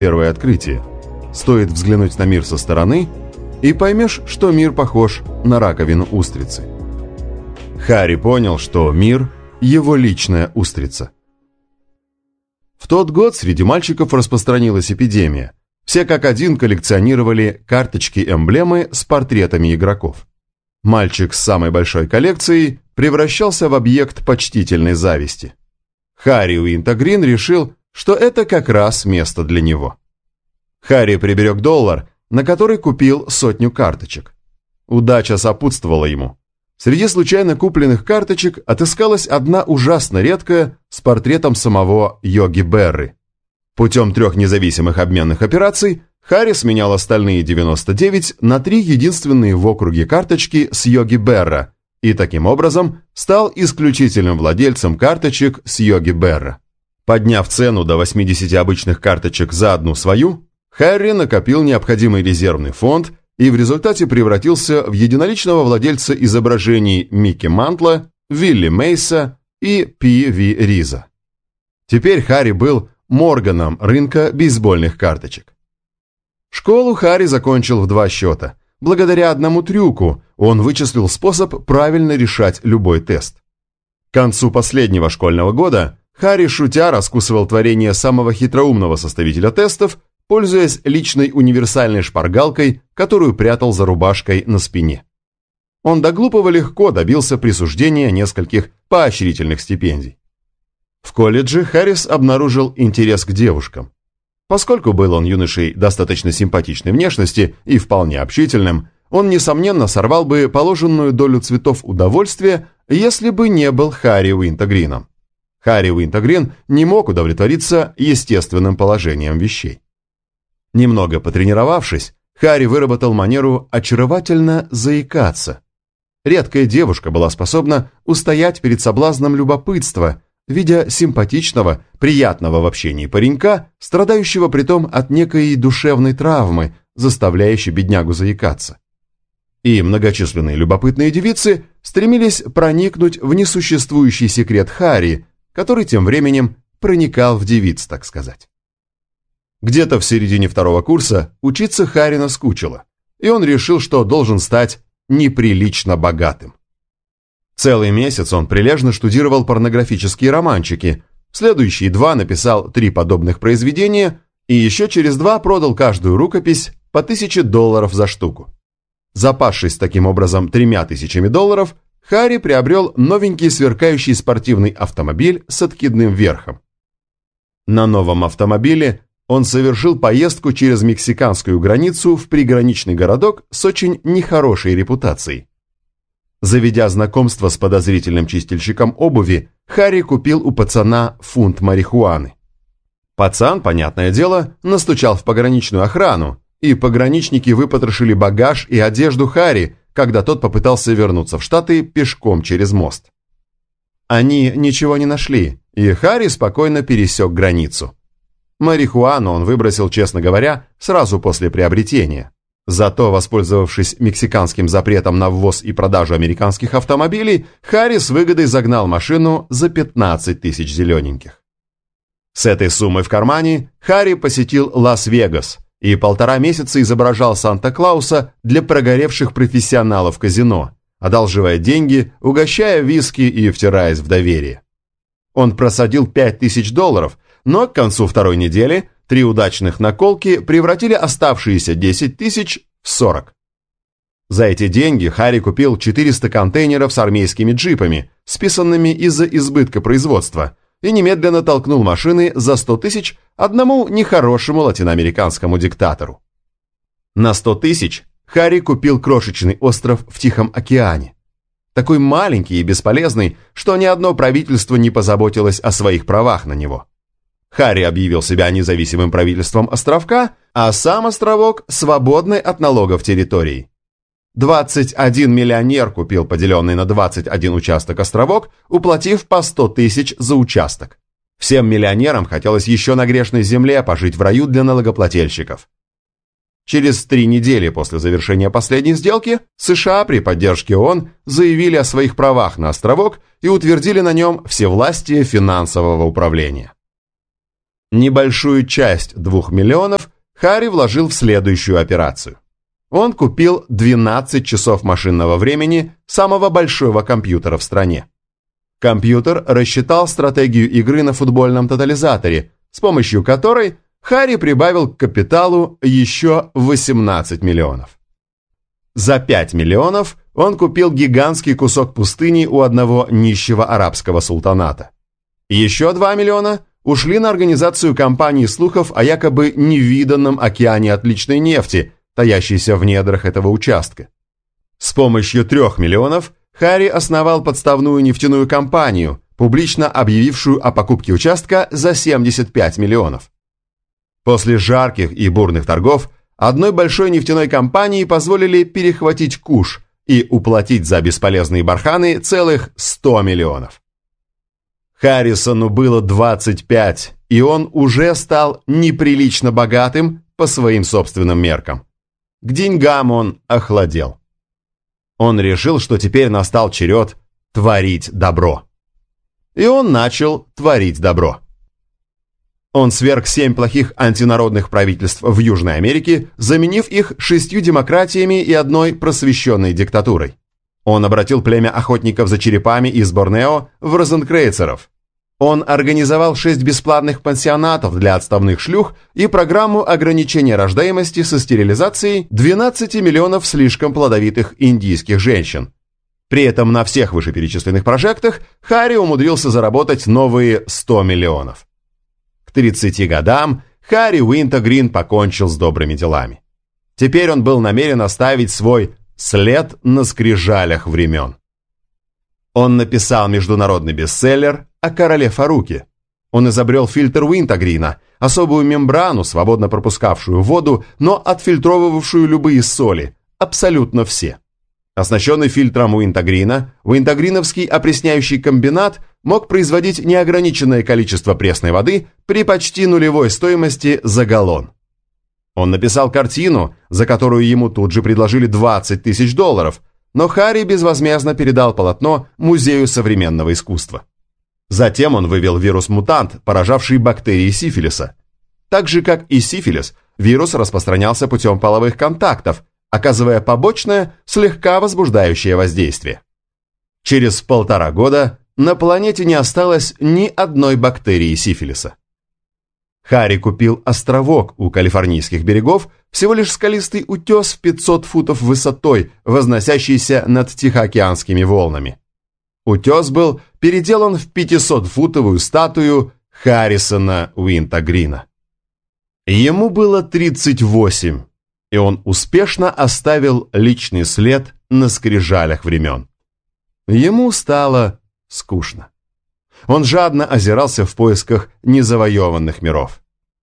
Первое открытие. Стоит взглянуть на мир со стороны, и поймешь, что мир похож на раковину устрицы. Харри понял, что мир – его личная устрица. В тот год среди мальчиков распространилась эпидемия. Все как один коллекционировали карточки-эмблемы с портретами игроков. Мальчик с самой большой коллекцией превращался в объект почтительной зависти. Харри Уинтегрин решил, что это как раз место для него. Харри приберег $1, на который купил 100 карточек. Удача сопутствовала ему. Среди случайно купленных карточек отыскалась одна ужасно редкая с портретом самого Йоги Берры. Путем 3 независимых обменных операций Харри сменял остальные 99 на 3 единственные в округе карточки с Йоги Берра и таким образом стал исключительным владельцем карточек с Йоги Берра. Подняв цену до 80 обычных карточек за одну свою, Харри накопил необходимый резервный фонд и в результате превратился в единоличного владельца изображений Микки Мантла, Вилли Мейса и Пи Ви Риза. Теперь Харри был Морганом рынка бейсбольных карточек. Школу Харри закончил в 2 счета. Благодаря одному трюку он вычислил способ правильно решать любой тест. К концу последнего школьного года Харри, шутя, раскусывал творение самого хитроумного составителя тестов, пользуясь личной универсальной шпаргалкой, которую прятал за рубашкой на спине. Он до глупого легко добился присуждения нескольких поощрительных стипендий. В колледже Харрис обнаружил интерес к девушкам. Поскольку был он юношей достаточно симпатичной внешности и вполне общительным, он, несомненно, сорвал бы положенную долю цветов удовольствия, если бы не был Харри Уинтегрином. Харри Уинтегрин не мог удовлетвориться естественным положением вещей. Немного потренировавшись, Харри выработал манеру очаровательно заикаться. Редкая девушка была способна устоять перед соблазном любопытства, видя симпатичного, приятного в общении паренька, страдающего притом от некой душевной травмы, заставляющей беднягу заикаться. И многочисленные любопытные девицы стремились проникнуть в несуществующий секрет Харри, который тем временем проникал в девиц, так сказать. Где-то в середине 2-го курса учиться Харри наскучило, и он решил, что должен стать неприлично богатым. Целый месяц он прилежно штудировал порнографические романчики, в следующие 2 написал 3 подобных произведения и еще через 2 продал каждую рукопись по $1000 за штуку. Запасшись таким образом $3000, Харри приобрел новенький сверкающий спортивный автомобиль с откидным верхом. На новом автомобиле он совершил поездку через мексиканскую границу в приграничный городок с очень нехорошей репутацией. Заведя знакомство с подозрительным чистильщиком обуви, Харри купил у пацана фунт марихуаны. Пацан, понятное дело, настучал в пограничную охрану, и пограничники выпотрошили багаж и одежду Харри, когда тот попытался вернуться в Штаты пешком через мост. Они ничего не нашли, и Харри спокойно пересек границу. Марихуану он выбросил, честно говоря, сразу после приобретения. Зато, воспользовавшись мексиканским запретом на ввоз и продажу американских автомобилей, Харри с выгодой загнал машину за 15 000 зелененьких. С этой суммой в кармане Харри посетил Лас-Вегас и 1,5 месяца изображал Санта-Клауса для прогоревших профессионалов казино, одалживая деньги, угощая виски и втираясь в доверие. Он просадил $5000, но к концу 2-й недели 3 удачных наколки превратили оставшиеся 10 000 в 40. За эти деньги Харри купил 400 контейнеров с армейскими джипами, списанными из-за избытка производства, и немедленно толкнул машины за 100 000 одному нехорошему латиноамериканскому диктатору. На 100 000 Харри купил крошечный остров в Тихом океане. Такой маленький и бесполезный, что ни одно правительство не позаботилось о своих правах на него. Харри объявил себя независимым правительством островка, а сам островок свободной от налогов территорией. 21 миллионер купил поделенный на 21 участок островок, уплатив по 100 000 за участок. Всем миллионерам хотелось еще на грешной земле пожить в раю для налогоплательщиков. Через 3 недели после завершения последней сделки США при поддержке ООН заявили о своих правах на островок и утвердили на нем всевластие финансового управления. Небольшую часть 2 миллионов Харри вложил в следующую операцию. Он купил 12 часов машинного времени самого большого компьютера в стране. Компьютер рассчитал стратегию игры на футбольном тотализаторе, с помощью которой Харри прибавил к капиталу еще 18 миллионов. За 5 миллионов он купил гигантский кусок пустыни у одного нищего арабского султаната. Еще 2 миллиона ушли на организацию кампании слухов о якобы невиданном океане отличной нефти, таящейся в недрах этого участка. С помощью 3 миллионов Харри основал подставную нефтяную компанию, публично объявившую о покупке участка за 75 миллионов. После жарких и бурных торгов одной большой нефтяной компании позволили перехватить куш и уплатить за бесполезные барханы целых 100 миллионов. Харрисону было 25, и он уже стал неприлично богатым по своим собственным меркам. К деньгам он охладел. Он решил, что теперь настал черед творить добро. И он начал творить добро. Он сверг 7 плохих антинародных правительств в Южной Америке, заменив их 6 демократиями и 1 просвещенной диктатурой. Он обратил племя охотников за черепами из Борнео в розенкрейцеров. Он организовал 6 бесплатных пансионатов для отставных шлюх и программу ограничения рождаемости со стерилизацией 12 миллионов слишком плодовитых индийских женщин. При этом на всех вышеперечисленных прожектах Харри умудрился заработать новые 100 миллионов. К 30 годам Харри Уинтергрин покончил с добрыми делами. Теперь он был намерен оставить свой след на скрижалях времен. Он написал международный бестселлер о короле Фаруке. Он изобрел фильтр Уинтергрина, особую мембрану, свободно пропускавшую воду, но отфильтровывавшую любые соли, абсолютно все. Оснащенный фильтром Уинтергрина, уинтогриновский опресняющий комбинат мог производить неограниченное количество пресной воды при почти нулевой стоимости за галлон. Он написал картину, за которую ему тут же предложили $20 тысяч, но Харри безвозмездно передал полотно Музею современного искусства. Затем он вывел вирус-мутант, поражавший бактерии сифилиса. Так же, как и сифилис, вирус распространялся путем половых контактов, оказывая побочное, слегка возбуждающее воздействие. Через 1,5 года на планете не осталось ни одной бактерии сифилиса. Харри купил островок у калифорнийских берегов, всего лишь скалистый утес в 500 футов высотой, возносящийся над Тихоокеанскими волнами. Утес был переделан в 500-футовую статую Харрисона Уинтергрина. Ему было 38, и он успешно оставил личный след на скрижалях времен. Ему стало скучно. Он жадно озирался в поисках незавоеванных миров.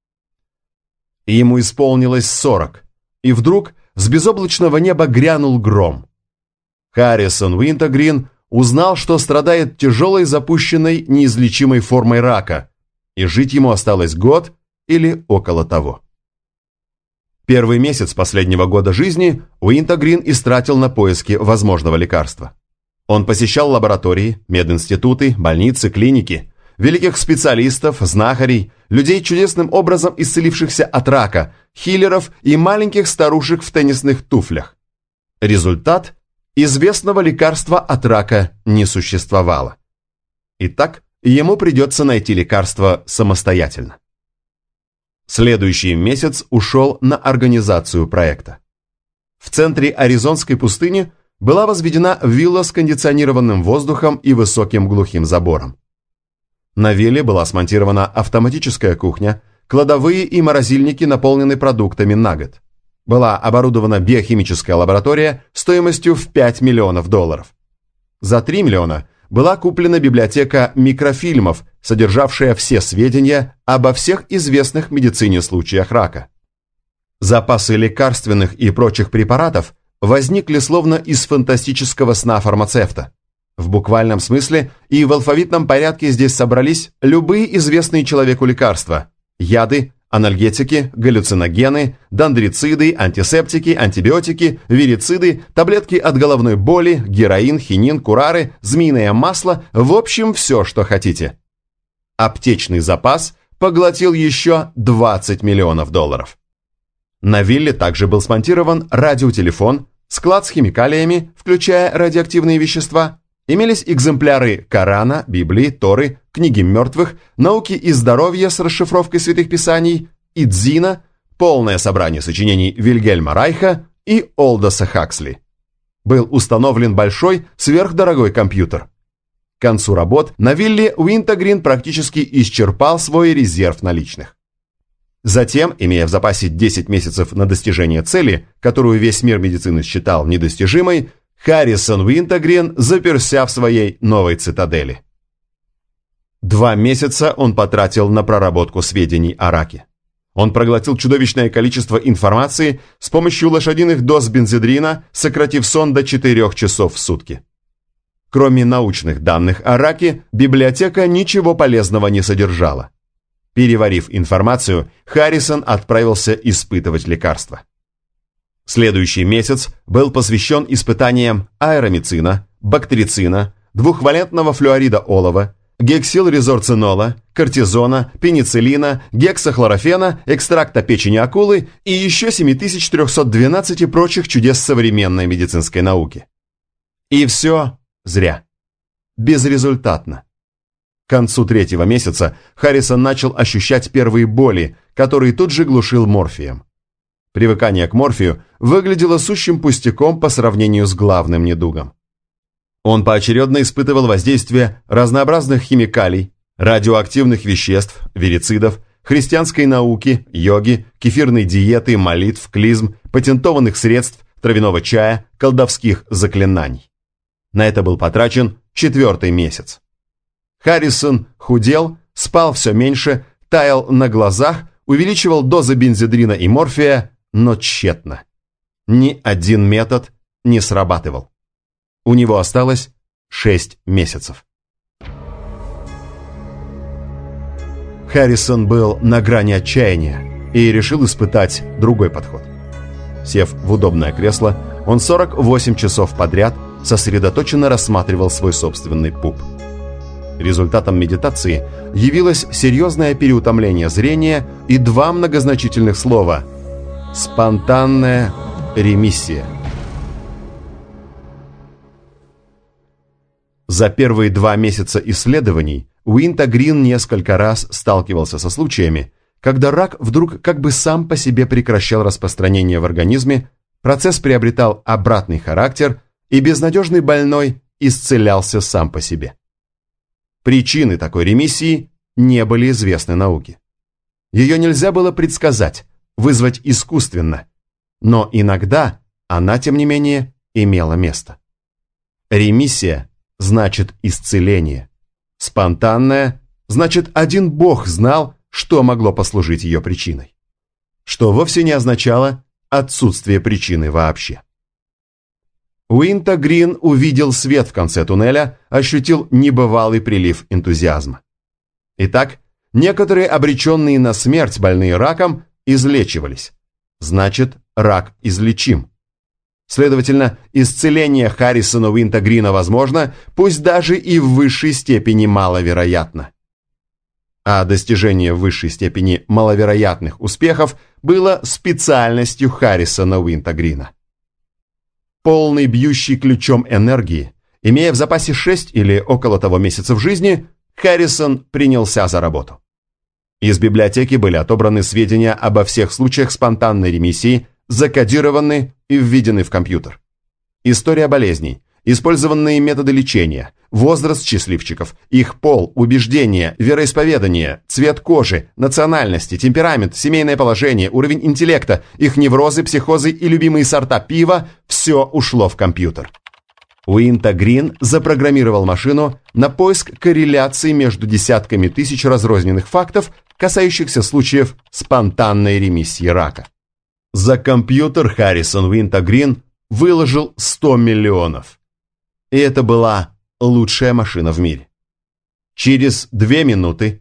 Ему исполнилось 40, и вдруг с безоблачного неба грянул гром. Харрисон Уинтергрин узнал, что страдает тяжелой запущенной неизлечимой формой рака, и жить ему осталось год или около того. Первый месяц последнего года жизни Уинтергрин истратил на поиски возможного лекарства. Он посещал лаборатории, мединституты, больницы, клиники, великих специалистов, знахарей, людей, чудесным образом исцелившихся от рака, хиллеров и маленьких старушек в теннисных туфлях. Результат – известного лекарства от рака не существовало. Итак, ему придется найти лекарство самостоятельно. Следующий месяц ушел на организацию проекта. В центре Аризонской пустыни была возведена вилла с кондиционированным воздухом и высоким глухим забором. На вилле была смонтирована автоматическая кухня, кладовые и морозильники наполнены продуктами на год. Была оборудована биохимическая лаборатория стоимостью в $5 миллионов. За 3 миллиона была куплена библиотека микрофильмов, содержавшая все сведения обо всех известных медицине случаях рака. Запасы лекарственных и прочих препаратов возникли словно из фантастического сна фармацевта. В буквальном смысле и в алфавитном порядке здесь собрались любые известные человеку лекарства: яды, анальгетики, галлюциногены, дендрициды, антисептики, антибиотики, вирициды, таблетки от головной боли, героин, хинин, курары, змеиное масло, в общем, все, что хотите. Аптечный запас поглотил еще $20 миллионов. На вилле также был смонтирован радиотелефон, склад с химикалиями, включая радиоактивные вещества, имелись экземпляры Корана, Библии, Торы, книги мертвых, науки и здоровья с расшифровкой святых писаний, Идзина, полное собрание сочинений Вильгельма Райха и Олдоса Хаксли. Был установлен большой сверхдорогой компьютер. К концу работ на вилле Уинтегрин практически исчерпал свой резерв наличных. Затем, имея в запасе 10 месяцев на достижение цели, которую весь мир медицины считал недостижимой, Харрисон Уинтегрин заперся в своей новой цитадели. 2 месяца он потратил на проработку сведений о раке. Он проглотил чудовищное количество информации с помощью лошадиных доз бензодрина, сократив сон до 4 часов в сутки. Кроме научных данных о раке, библиотека ничего полезного не содержала. Переварив информацию, Харрисон отправился испытывать лекарства. Следующий месяц был посвящен испытаниям аэромицина, бактерицина, двухвалентного флюорида олова, гексилрезорцинола, кортизона, пенициллина, гексахлорофена, экстракта печени акулы и еще 7312 прочих чудес современной медицинской науки. И все зря. Безрезультатно. К концу 3-го месяца Харрисон начал ощущать первые боли, которые тут же глушил морфием. Привыкание к морфию выглядело сущим пустяком по сравнению с главным недугом. Он поочередно испытывал воздействие разнообразных химикалий, радиоактивных веществ, вирицидов, христианской науки, йоги, кефирной диеты, молитв, клизм, патентованных средств, травяного чая, колдовских заклинаний. На это был потрачен 4-й месяц. Харрисон худел, спал все меньше, таял на глазах, увеличивал дозы бензодрина и морфия, но тщетно. Ни один метод не срабатывал. У него осталось 6 месяцев. Харрисон был на грани отчаяния и решил испытать другой подход. Сев в удобное кресло, он 48 часов подряд сосредоточенно рассматривал свой собственный пуп. Результатом медитации явилось серьезное переутомление зрения и 2 многозначительных слова «спонтанная ремиссия». За первые 2 месяца исследований Уинтегрин несколько раз сталкивался со случаями, когда рак вдруг как бы сам по себе прекращал распространение в организме, процесс приобретал обратный характер, и безнадежный больной исцелялся сам по себе. Причины такой ремиссии не были известны науке. Ее нельзя было предсказать, вызвать искусственно, но иногда она, тем не менее, имела место. Ремиссия значит исцеление. Спонтанная значит один Бог знал, что могло послужить ее причиной. Что вовсе не означало отсутствие причины вообще. Уинтегрин увидел свет в конце туннеля, ощутил небывалый прилив энтузиазма. Итак, некоторые обреченные на смерть больные раком излечивались. Значит, рак излечим. Следовательно, исцеление Харрисона Уинтегрина возможно, пусть даже и в высшей степени маловероятно. А достижение в высшей степени маловероятных успехов было специальностью Харрисона Уинтегрина. Полный бьющий ключом энергии, имея в запасе 6 или около того месяцев жизни, Харрисон принялся за работу. Из библиотеки были отобраны сведения обо всех случаях спонтанной ремиссии, закодированы и введены в компьютер. История болезней, использованные методы лечения, возраст счастливчиков, их пол, убеждения, вероисповедание, цвет кожи, национальности, темперамент, семейное положение, уровень интеллекта, их неврозы, психозы и любимые сорта пива – все ушло в компьютер. Уинтегрин запрограммировал машину на поиск корреляций между десятками тысяч разрозненных фактов, касающихся случаев спонтанной ремиссии рака. За компьютер Харрисон Уинтегрин выложил 100 миллионов. И это была лучшая машина в мире. Через 2 минуты,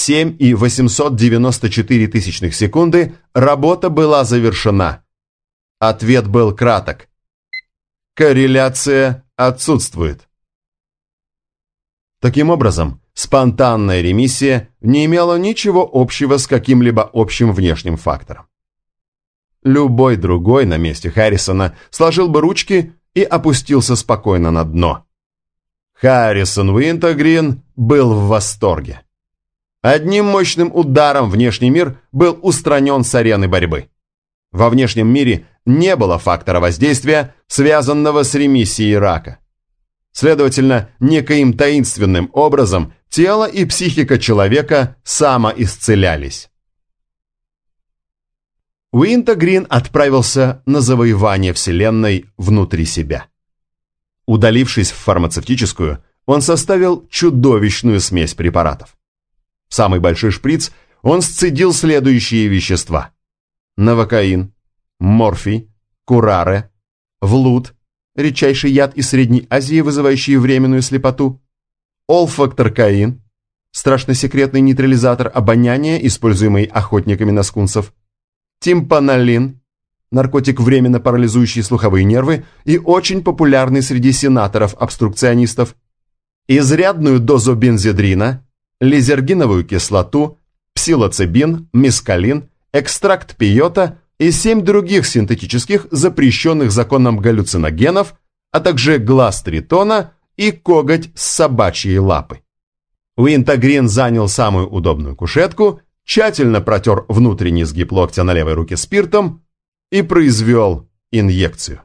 7,894 секунды, работа была завершена. Ответ был краток. Корреляция отсутствует. Таким образом, спонтанная ремиссия не имела ничего общего с каким-либо общим внешним фактором. Любой другой на месте Харрисона сложил бы ручки и опустился спокойно на дно. Харрисон Уинтергрин был в восторге. Одним мощным ударом внешний мир был устранен с арены борьбы. Во внешнем мире не было фактора воздействия, связанного с ремиссией рака. Следовательно, некоим таинственным образом тело и психика человека самоисцелялись. Уинтергрин отправился на завоевание Вселенной внутри себя. Удалившись в фармацевтическую, он составил чудовищную смесь препаратов. В самый большой шприц он сцедил следующие вещества: новокаин, морфий, кураре, влут, редчайший яд из Средней Азии, вызывающий временную слепоту, олфакторкаин, страшно секретный нейтрализатор обоняния, используемый охотниками на скунсов, тимпаналин, наркотик, временно парализующий слуховые нервы и очень популярный среди сенаторов-обструкционистов, изрядную дозу бензодрина, лизергиновую кислоту, псилоцибин, мескалин, экстракт пиота и 7 других синтетических запрещенных законом галлюциногенов, а также глаз тритона и коготь с собачьей лапы. Уинтергрин занял самую удобную кушетку, тщательно протер внутренний сгиб локтя на левой руке спиртом и произвел инъекцию.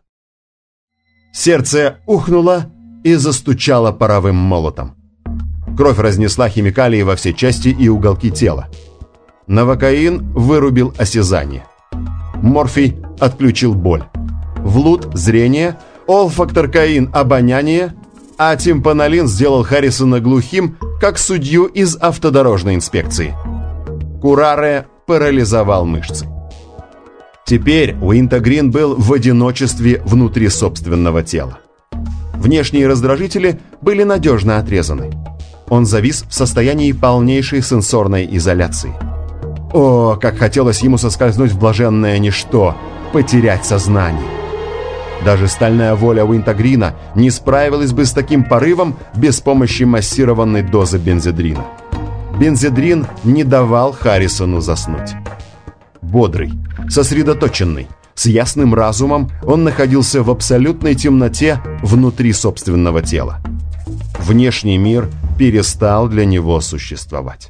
Сердце ухнуло и застучало паровым молотом. Кровь разнесла химикалии во все части и уголки тела. Новокаин вырубил осязание. Морфий отключил боль. Влут – зрение, олфакторкаин – обоняние, а тимпаналин сделал Харрисона глухим, как судью из автодорожной инспекции. Кураре парализовал мышцы. Теперь Уинтергрин был в одиночестве внутри собственного тела. Внешние раздражители были надежно отрезаны. Он завис в состоянии полнейшей сенсорной изоляции. О, как хотелось ему соскользнуть в блаженное ничто, потерять сознание. Даже стальная воля Уинтергрина не справилась бы с таким порывом без помощи массированной дозы бензодрина. Бензодрин не давал Харрисону заснуть. Бодрый, сосредоточенный, с ясным разумом, он находился в абсолютной темноте внутри собственного тела. Внешний мир перестал для него существовать.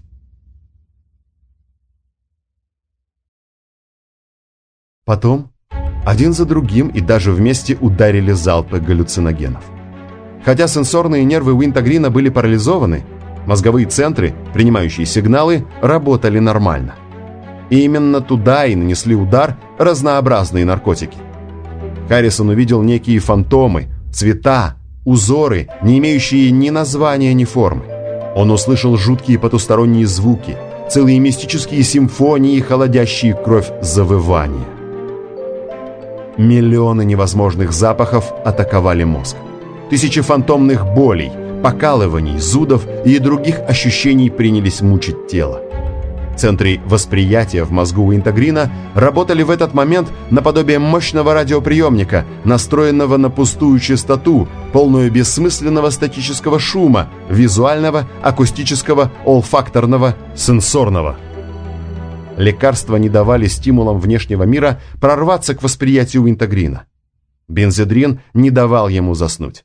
Потом, один за другим и даже вместе ударили залпы галлюциногенов. Хотя сенсорные нервы Уинтергрина были парализованы, мозговые центры, принимающие сигналы, работали нормально. И именно туда и нанесли удар разнообразные наркотики. Харрисон увидел некие фантомы, цвета, узоры, не имеющие ни названия, ни формы. Он услышал жуткие потусторонние звуки, целые мистические симфонии и холодящие кровь завывания. Миллионы невозможных запахов атаковали мозг. Тысячи фантомных болей, покалываний, зудов и других ощущений принялись мучить тело. Центры восприятия в мозгу Уинтергрина работали в этот момент наподобие мощного радиоприемника, настроенного на пустую частоту, полную бессмысленного статического шума, визуального, акустического, олфакторного, сенсорного. Лекарства не давали стимулам внешнего мира прорваться к восприятию Уинтергрина. Бензодрин не давал ему заснуть.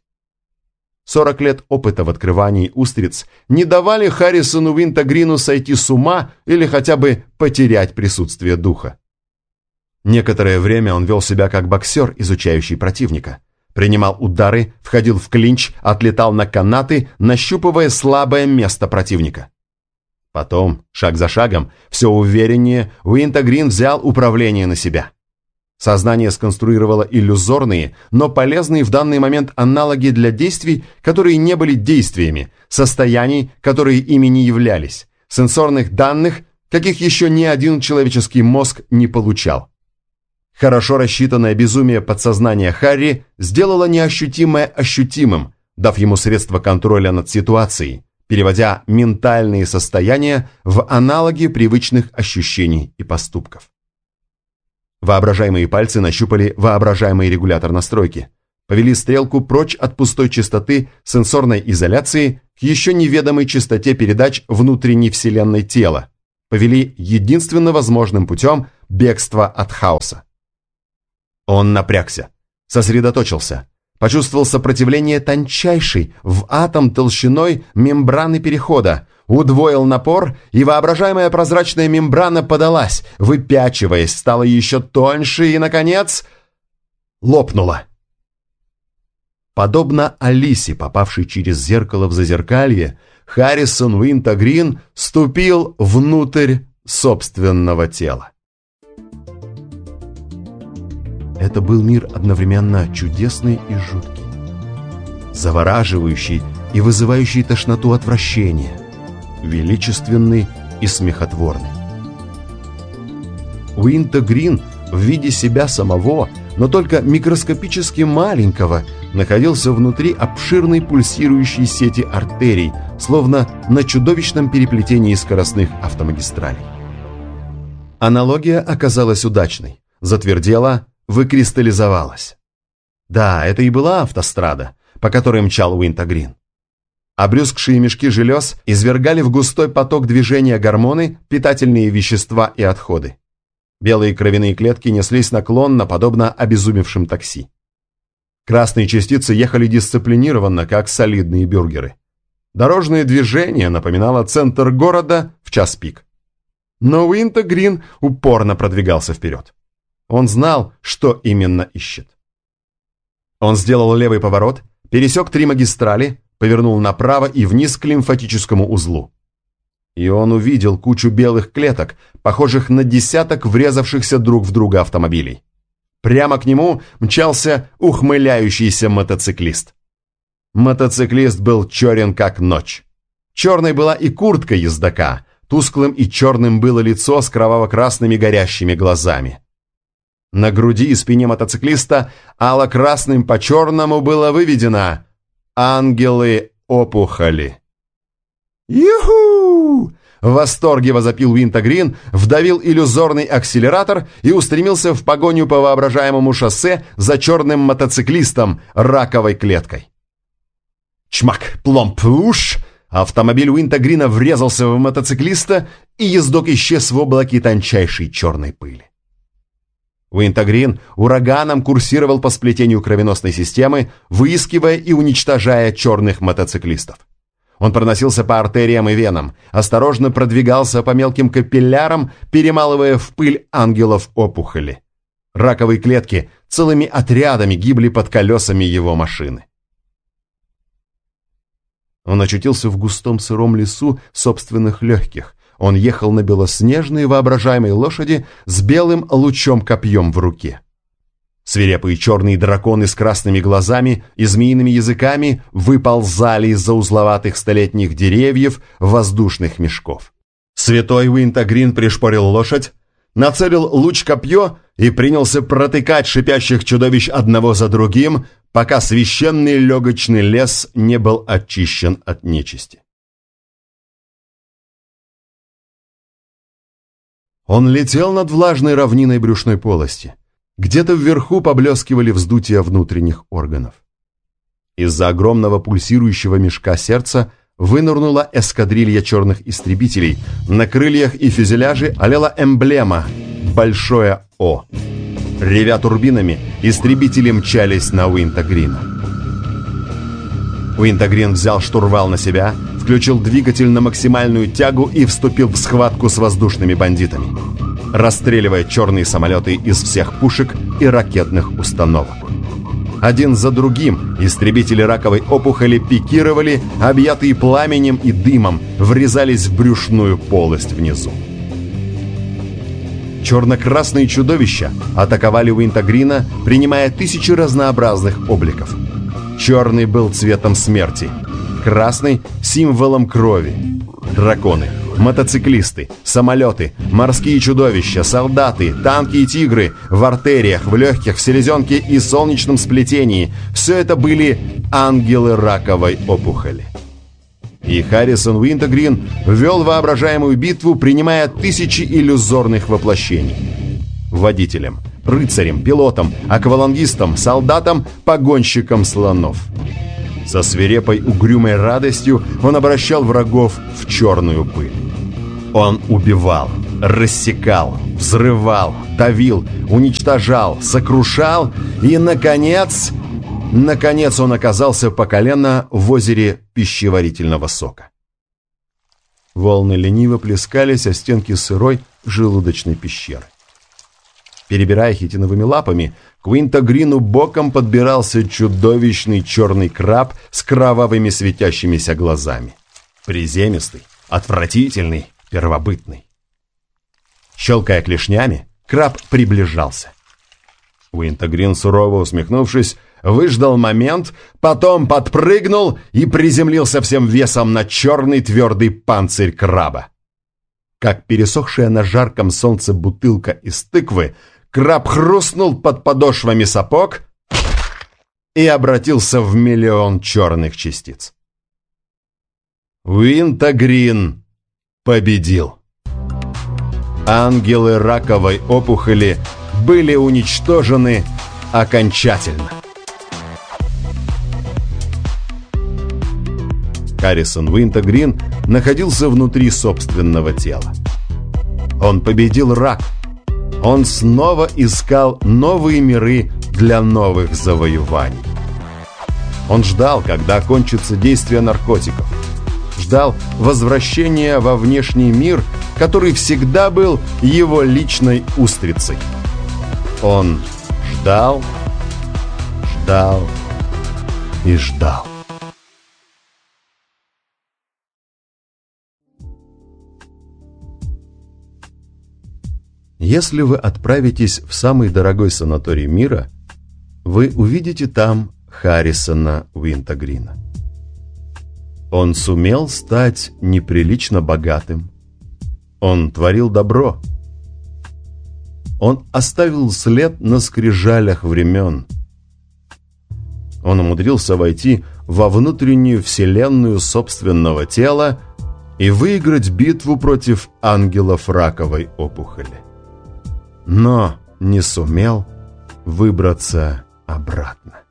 40 лет опыта в открывании устриц не давали Харрисону Уинтергрину сойти с ума или хотя бы потерять присутствие духа. Некоторое время он вел себя как боксер, изучающий противника. Принимал удары, входил в клинч, отлетал на канаты, нащупывая слабое место противника. Потом, шаг за шагом, все увереннее, Уинтергрин взял управление на себя. Сознание сконструировало иллюзорные, но полезные в данный момент аналоги для действий, которые не были действиями, состояний, которые ими не являлись, сенсорных данных, каких еще ни один человеческий мозг не получал. Хорошо рассчитанное безумие подсознания Харри сделало неощутимое ощутимым, дав ему средства контроля над ситуацией, переводя ментальные состояния в аналоги привычных ощущений и поступков. Воображаемые пальцы нащупали воображаемый регулятор настройки. повели стрелку прочь от пустой частоты сенсорной изоляции к еще неведомой частоте передач внутренней вселенной тела, повели единственно возможным путем бегства от хаоса. Он напрягся, сосредоточился, почувствовал сопротивление тончайшей в атом толщиной мембраны перехода, удвоил напор, и воображаемая прозрачная мембрана подалась, выпячиваясь, стала еще тоньше и, наконец, лопнула. Подобно Алисе, попавшей через зеркало в зазеркалье, Харрисон Уинтогрин ступил внутрь собственного тела. Это был мир одновременно чудесный и жуткий, завораживающий и вызывающий тошноту отвращения, величественный и смехотворный. Уинтогрин в виде себя самого, но только микроскопически маленького, находился внутри обширной пульсирующей сети артерий, словно на чудовищном переплетении скоростных автомагистралей. Аналогия оказалась удачной, затвердела, выкристаллизовалась. Да, это и была автострада, по которой мчал Уинтогрин. Обрюзгшие мешки желез извергали в густой поток движения гормоны, питательные вещества и отходы. Белые кровяные клетки неслись наклонно, подобно обезумевшим такси. Красные частицы ехали дисциплинированно, как солидные бюргеры. Дорожное движение напоминало центр города в час пик. Но Уинтогрин упорно продвигался вперед. Он знал, что именно ищет. Он сделал левый поворот, пересек 3 магистрали, повернул направо и вниз к лимфатическому узлу. И он увидел кучу белых клеток, похожих на десяток врезавшихся друг в друга автомобилей. Прямо к нему мчался ухмыляющийся мотоциклист. Мотоциклист был черен как ночь. Черной была и куртка ездока, тусклым и черным было лицо с кроваво-красными горящими глазами. На груди и спине мотоциклиста ало-красным по черному было выведено «Ангелы-опухоли». «Юху!» В восторге возопил Уинтогрин, вдавил иллюзорный акселератор и устремился в погоню по воображаемому шоссе за черным мотоциклистом раковой клеткой. Чмак, пломп, уш! Автомобиль Уинтогрина врезался в мотоциклиста, и ездок исчез в облаке тончайшей черной пыли. Уинтогрин ураганом курсировал по сплетению кровеносной системы, выискивая и уничтожая черных мотоциклистов. Он проносился по артериям и венам, осторожно продвигался по мелким капиллярам, перемалывая в пыль ангелов опухоли. Раковые клетки целыми отрядами гибли под колесами его машины. Он очутился в густом сыром лесу собственных легких. Он ехал на белоснежной воображаемой лошади с белым лучом-копьем в руке. Свирепые черные драконы с красными глазами и змеиными языками выползали из-за узловатых столетних деревьев воздушных мешков. Святой Уинтогрин пришпорил лошадь, нацелил луч-копье и принялся протыкать шипящих чудовищ одного за другим, пока священный легочный лес не был очищен от нечисти. Он летел над влажной равниной брюшной полости. Где-то вверху поблескивали вздутия внутренних органов. Из-за огромного пульсирующего мешка сердца вынырнула эскадрилья черных истребителей. На крыльях и фюзеляже олела эмблема «Большое О». Ревя турбинами, истребители мчались на Уинтогрина. Уинтогрин взял штурвал на себя, включил двигатель на максимальную тягу и вступил в схватку с воздушными бандитами, расстреливая черные самолеты из всех пушек и ракетных установок. Один за другим истребители раковой опухоли пикировали, объятые пламенем и дымом, врезались в брюшную полость внизу. Черно-красные чудовища атаковали Уинтогрина, принимая тысячи разнообразных обликов. Черный был цветом смерти, красный – символом крови. Драконы, мотоциклисты, самолеты, морские чудовища, солдаты, танки и тигры в артериях, в легких, в селезенке и солнечном сплетении – все это были ангелы раковой опухоли. И Харрисон Уинтогрин вел воображаемую битву, принимая тысячи иллюзорных воплощений. Водителем, рыцарем, пилотом, аквалангистом, солдатом, погонщиком слонов. Со свирепой угрюмой радостью он обращал врагов в черную пыль. Он убивал, рассекал, взрывал, давил, уничтожал, сокрушал и, наконец он оказался по колено в озере пищеварительного сока. Волны лениво плескались о стенки сырой желудочной пещеры. Перебирая хитиновыми лапами, к Уинтагрину боком подбирался чудовищный черный краб с кровавыми светящимися глазами. Приземистый, отвратительный, первобытный. Щелкая клешнями, краб приближался. Уинтагрин, сурово усмехнувшись, выждал момент, потом подпрыгнул и приземлился всем весом на черный твердый панцирь краба. Как пересохшая на жарком солнце бутылка из тыквы, краб хрустнул под подошвами сапог и обратился в миллион черных частиц. Уинтагрин победил. Ангелы раковой опухоли были уничтожены окончательно. Харрисон Уинтагрин находился внутри собственного тела. Он победил рак. Он снова искал новые миры для новых завоеваний. Он ждал, когда кончится действие наркотиков. Ждал возвращения во внешний мир, который всегда был его личной устрицей. Он ждал, ждал и ждал. Если вы отправитесь в самый дорогой санаторий мира, вы увидите там Харрисона Уинтагрина. Он сумел стать неприлично богатым. Он творил добро. Он оставил след на скрижалях времен. Он умудрился войти во внутреннюю вселенную собственного тела и выиграть битву против ангелов раковой опухоли. Но не сумел выбраться обратно.